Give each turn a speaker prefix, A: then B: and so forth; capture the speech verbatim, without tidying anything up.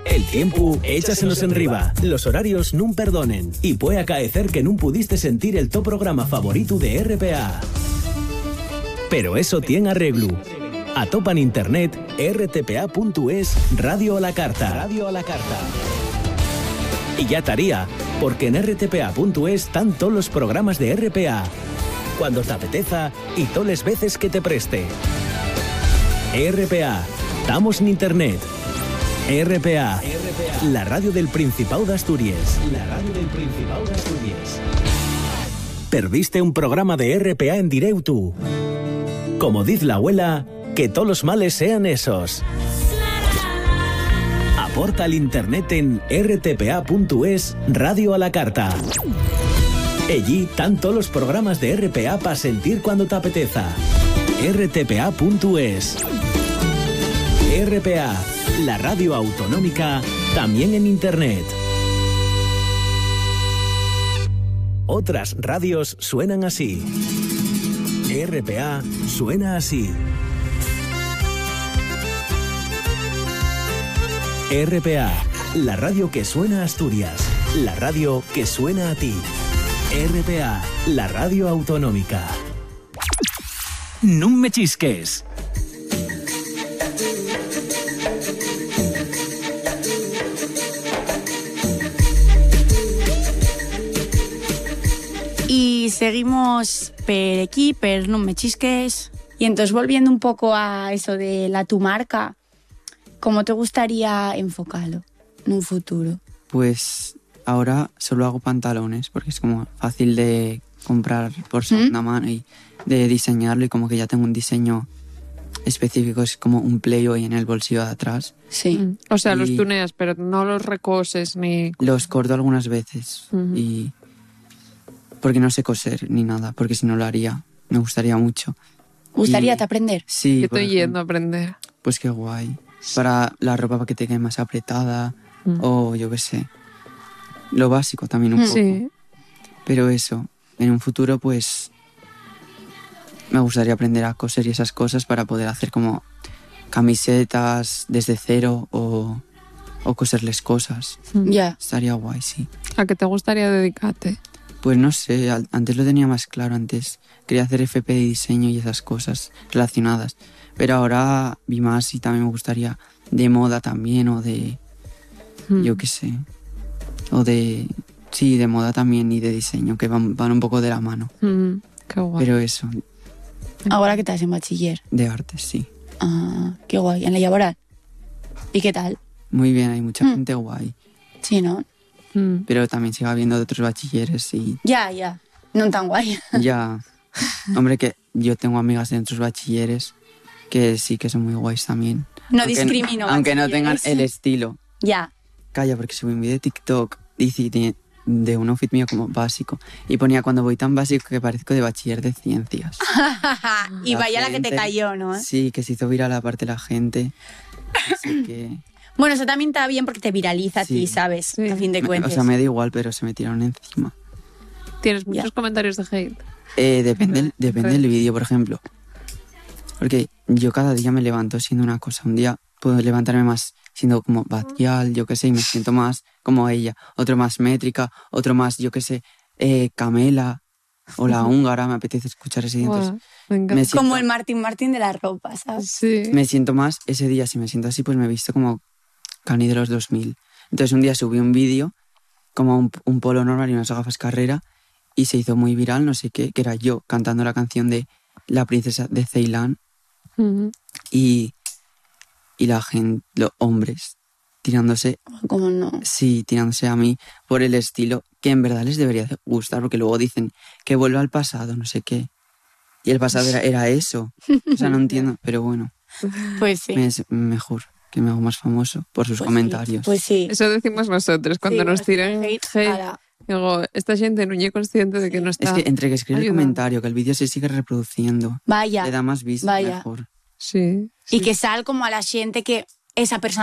A: El tiempo échasenos en riba. Los horarios nun perdonen. Y puede acaecer que nun pudiste sentir el to programa favorito de R P A. Pero eso tiene arreglo. Atopa en internet r t p a punto es Radio a la Carta. Radio a la Carta. Y ya estaría, porque en r t p a punto es están todos los programas de R P A. Cuando te apeteza y todas las veces que te preste. R P A. Estamos en internet. R P A. La radio del Principado de Asturias. La radio del Principado de Asturias. ¿Perdiste un programa de R P A en directo? Como dice la abuela, que todos los males sean esos. Aporta al internet en r t p a punto es Radio a la Carta. Allí están todos los programas de R P A para sentir cuando te apeteza. r t p a punto es. R P A, la radio autonómica, también en internet. Otras radios suenan así. R P A suena así. R P A, la radio que suena a Asturias, la radio que suena a ti. R P A, la radio autonómica. ¡No me chisques!
B: Y seguimos per aquí, per No me chisques. Y entonces, volviendo un poco a eso de la tu marca, ¿cómo te gustaría enfocarlo en un futuro?
C: Pues ahora solo hago pantalones porque es como fácil de comprar por segunda ¿Mm? mano y de diseñarlo, y como que ya tengo un diseño específico, es como un playboy en el bolsillo de atrás.
B: Sí.
D: Mm. O sea,
C: y
D: los tuneas, pero no los recoses ni...
C: Los corto algunas veces uh-huh. y... porque no sé coser ni nada, porque si no lo haría, me gustaría mucho.
B: ¿Gustaría
C: y...
B: te aprender?
C: Sí.
D: Yo estoy ejemplo, yendo a aprender.
C: Pues qué guay. Para la ropa para que te quede más apretada mm. o yo qué sé. Lo básico también un poco.
D: Sí.
C: Pero eso, en un futuro pues me gustaría aprender a coser y esas cosas para poder hacer como camisetas desde cero o, o coserles cosas.
B: Ya. Yeah.
C: Estaría guay, sí.
D: ¿A qué te gustaría dedicarte?
C: Pues no sé, antes lo tenía más claro, antes quería hacer F P de diseño y esas cosas relacionadas, pero ahora vi más y también me gustaría de moda también, o de, hmm. yo qué sé, o de, sí, de moda también y de diseño, que van, van un poco de la mano.
D: Hmm. Qué guay.
C: Pero eso.
B: ¿Ahora qué estás en bachiller?
C: De artes, sí.
B: Ah, qué guay, ¿en la laboral? ¿Y qué tal?
C: Muy bien, hay mucha
B: hmm.
C: gente guay.
B: Sí, ¿no?
D: Mm.
C: Pero también sigo habiendo de otros bachilleres y...
B: Ya, ya. No tan guay.
C: Ya. Hombre, que yo tengo amigas de otros bachilleres que sí que son muy guays también.
B: No
C: aunque,
B: discrimino.
C: Aunque no tengan el estilo.
B: Ya.
C: Calla, porque subí un vídeo de TikTok de, de un outfit mío como básico. Y ponía cuando voy tan básico que parezco de bachiller de ciencias.
B: Y
C: la
B: vaya
C: gente,
B: la que te cayó, ¿no?
C: Sí, que se hizo viral aparte la gente. Así que...
B: Bueno, eso también está bien porque te viraliza
C: sí.
B: a ti, ¿sabes? Sí. A fin de cuentas.
C: O sea, me da igual, pero se me tiraron encima.
D: ¿Tienes muchos ya. comentarios de hate?
C: Eh, depende depende del vídeo, por ejemplo. Porque yo cada día me levanto siendo una cosa. Un día puedo levantarme más siendo como batial, yo qué sé, y me siento más como ella. Otro más métrica, otro más, yo qué sé, eh, Camela o la húngara. Me apetece escuchar ese día. Entonces,
D: wow,
B: me siento, como el Martín Martín de la ropa, ¿sabes?
D: Sí.
C: Me siento más ese día. Si me siento así, pues me he visto como Cani de los dos mil. Entonces un día subí un vídeo como un, un polo normal y unas gafas carrera y se hizo muy viral, no sé qué, que era yo cantando la canción de La princesa de Ceilán. Uh-huh. y, y la gente, los hombres tirándose,
B: ¿cómo no?
C: Sí, tirándose a mí por el estilo que en verdad les debería gustar, porque luego dicen que vuelva al pasado, no sé qué, y el pasado era, era eso. O sea, no entiendo, pero bueno,
B: pues sí,
C: me es mejor que me hago más famoso por sus
B: pues
C: comentarios.
B: Sí, pues sí.
D: Eso decimos nosotros cuando sí, nos tiran hate. hate digo, esta gente no es consciente de que no está.
C: Es que entre que escribe
D: ayudando.
C: el comentario, que el vídeo se sigue reproduciendo,
B: vaya,
C: le da más vistas,
B: vaya.
C: mejor.
D: Sí, sí.
B: Y que sal como a la gente que esa persona